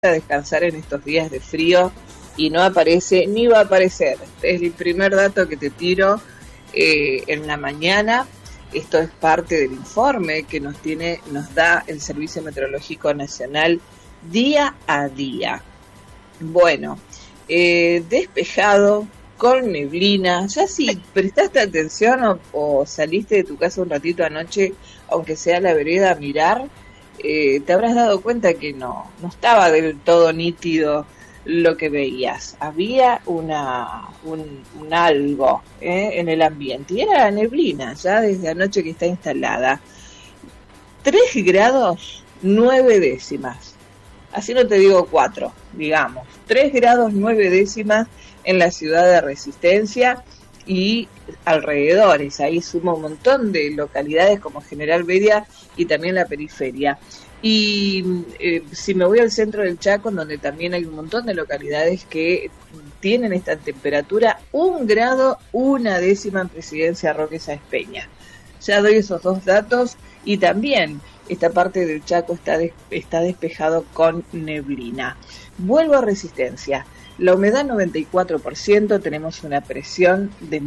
a descansar en estos días de frío y no aparece ni va a aparecer. Es el primer dato que te tiro en la mañana. Esto es parte del informe que nos da el Servicio Meteorológico Nacional día a día. Bueno, despejado, con neblina. Ya si prestaste atención o saliste de tu casa un ratito anoche, aunque sea a la vereda a mirar, te habrás dado cuenta que no estaba del todo nítido lo que veías. Había un algo en el ambiente, y era la neblina, ya desde anoche que está instalada. 3 grados 9 décimas. Así no te digo 4, digamos. 3 grados 9 décimas en la ciudad de Resistencia y alrededores. Ahí suma un montón de localidades como General Bedia y también la periferia. Y si me voy al centro del Chaco, en donde también hay un montón de localidades que tienen esta temperatura, 1 grado 1 décima en Presidencia Roque Sáenz Peña. Ya doy esos dos datos, y también esta parte del Chaco está despejado con neblina. Vuelvo a Resistencia. La humedad 94%, tenemos una presión de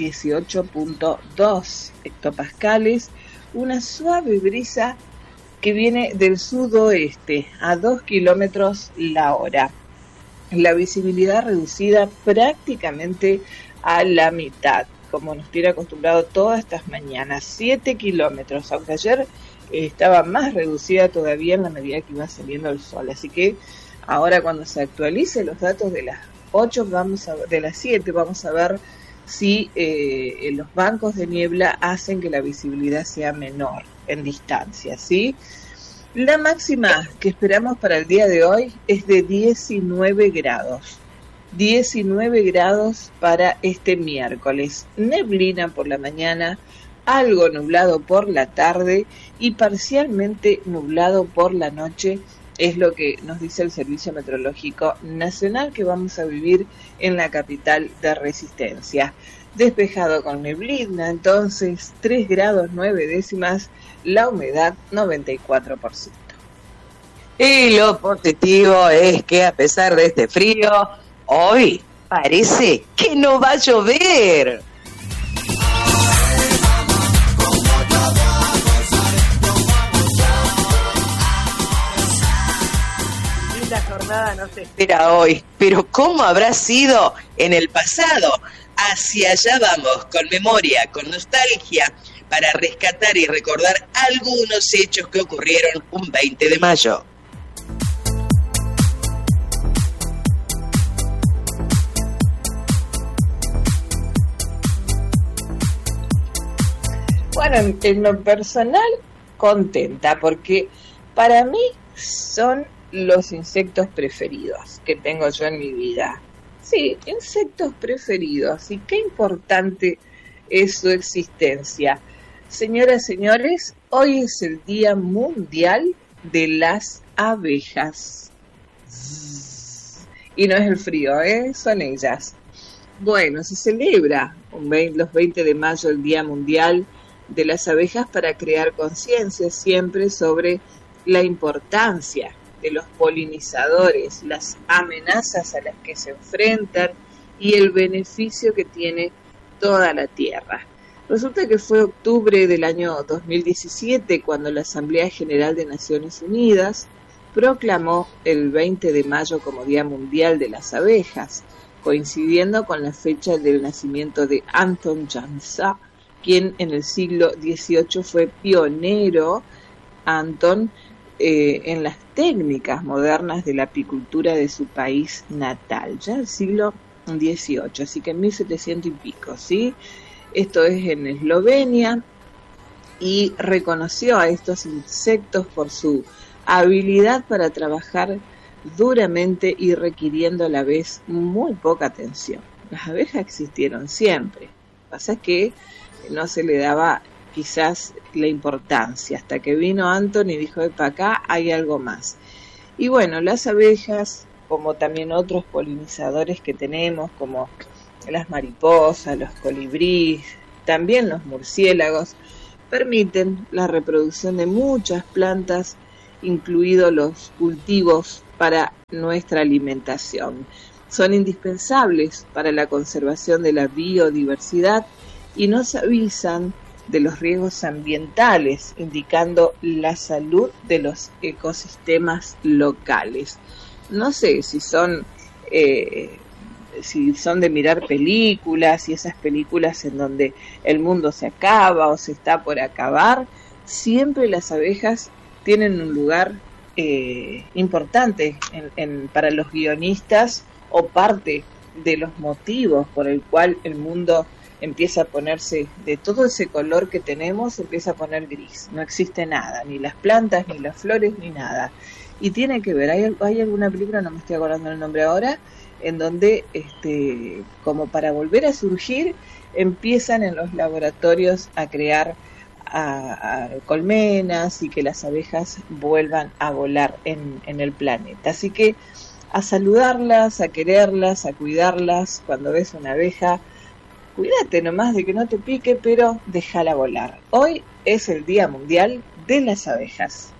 1018.2 hectopascales, una suave brisa que viene del sudoeste a 2 kilómetros la hora. La visibilidad reducida prácticamente a la mitad, como nos tiene acostumbrado todas estas mañanas, 7 kilómetros, aunque ayer estaba más reducida todavía en la medida que iba saliendo el sol. Así que ahora, cuando se actualicen los datos de las 7, vamos a ver si los bancos de niebla hacen que la visibilidad sea menor en distancia, ¿sí? La máxima que esperamos para el día de hoy es de 19 grados. 19 grados para este miércoles. Neblina por la mañana, algo nublado por la tarde y parcialmente nublado por la noche. Es lo que nos dice el Servicio Meteorológico Nacional que vamos a vivir en la capital de Resistencia. Despejado con neblina, entonces 3 grados 9 décimas, la humedad 94%. Y lo positivo es que a pesar de este frío, hoy parece que no va a llover. La jornada no se espera hoy, pero ¿cómo habrá sido en el pasado? Hacia allá vamos, con memoria, con nostalgia, para rescatar y recordar algunos hechos que ocurrieron un 20 de mayo. Bueno, en lo personal, contenta, porque para mí son los insectos preferidos que tengo yo en mi vida. Sí, insectos preferidos, y qué importante es su existencia. Señoras, señores, hoy es el Día Mundial de las Abejas. Y no es el frío, son ellas. Bueno, se celebra los 20 de mayo el Día Mundial de las Abejas para crear conciencia siempre sobre la importancia de los polinizadores, las amenazas a las que se enfrentan y el beneficio que tiene toda la tierra. Resulta que fue octubre del año 2017 cuando la Asamblea General de Naciones Unidas proclamó el 20 de mayo como Día Mundial de las Abejas, coincidiendo con la fecha del nacimiento de Anton Jansa, quien en el siglo XVIII fue pionero, Anton, en las técnicas modernas de la apicultura de su país natal, ya el siglo XVIII, así que en 1700 y pico, ¿sí? Esto es en Eslovenia, y reconoció a estos insectos por su habilidad para trabajar duramente y requiriendo a la vez muy poca atención. Las abejas existieron siempre, lo que pasa es que no se le daba quizás la importancia, hasta que vino Anton y dijo, para acá hay algo más. Y bueno, las abejas, como también otros polinizadores que tenemos, como las mariposas, los colibríes, también los murciélagos, permiten la reproducción de muchas plantas, incluidos los cultivos para nuestra alimentación. Son indispensables para la conservación de la biodiversidad y nos avisan de los riesgos ambientales, indicando la salud de los ecosistemas locales. No sé si son de mirar películas y esas películas en donde el mundo se acaba o se está por acabar. Siempre las abejas tienen un lugar importante para los guionistas, o parte de los motivos por el cual el mundo empieza a ponerse, de todo ese color que tenemos, empieza a poner gris. No existe nada, ni las plantas, ni las flores, ni nada. Y tiene que ver, hay alguna película, no me estoy acordando el nombre ahora, en donde, como para volver a surgir, empiezan en los laboratorios a crear a colmenas y que las abejas vuelvan a volar en el planeta. Así que a saludarlas, a quererlas, a cuidarlas. Cuando ves una abeja, cuídate nomás de que no te pique, pero déjala volar. Hoy es el Día Mundial de las Abejas.